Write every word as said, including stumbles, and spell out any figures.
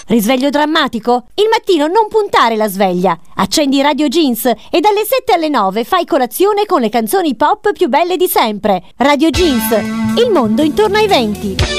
Risveglio drammatico? Il mattino non puntare la sveglia. Accendi Radio Jeans e dalle sette alle nove fai colazione con le canzoni pop più belle di sempre. Radio Jeans, il mondo intorno ai venti.